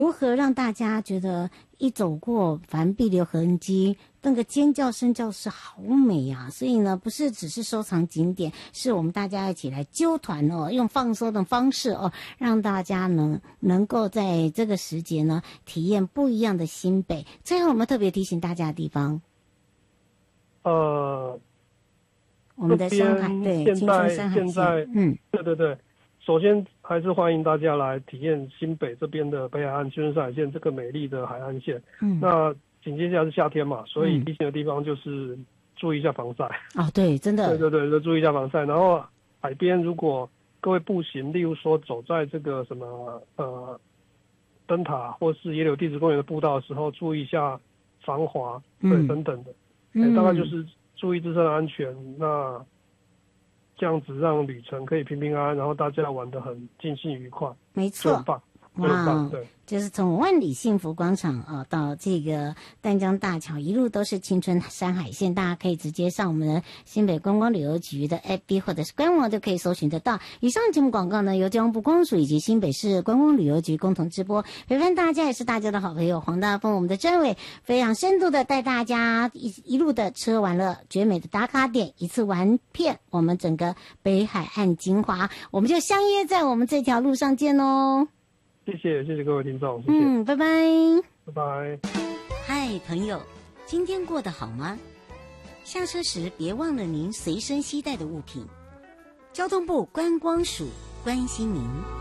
如何让大家觉得一走过凡必留痕迹，那个尖叫声叫是好美啊！所以呢，不是只是收藏景点，是我们大家一起来揪团哦，用放松的方式哦，让大家能够在这个时节呢体验不一样的新北。最后，我们特别提醒大家的地方， 我们的山海对青春山海线， 对。首先还是欢迎大家来体验新北这边的北海岸青春山海线这个美丽的海岸线。那紧接下来是夏天嘛，所以提醒的地方就是注意一下防晒。 对，真的。 对，就注意一下防晒。然后海边如果各位步行，例如说走在这个什么灯塔或是野柳地质公园的步道的时候，注意一下防滑，对，等等的。大概就是注意自身的安全。那这样子让旅程可以平平安安，然后大家玩得很尽兴愉快， 没错， 很棒。 哇， 对， 就是从万里幸福广场到这个淡江大桥，一路都是青春山海线，大家可以直接上我们的新北观光旅游局的 FB 或者是官网就可以搜寻得到。以上节目广告呢，由交通部观光署以及新北市观光旅游局共同直播，陪伴大家也是大家的好朋友黄大丰，我们的政委非常深度的带大家一路的吃喝玩乐，绝美的打卡点，一次玩遍我们整个北海岸精华，我们就相约在我们这条路上见哦。 谢谢各位听众，谢谢， 拜拜， 拜拜。 嗨，朋友，今天过得好吗？下车时别忘了您随身携带的物品。交通部观光署关心您。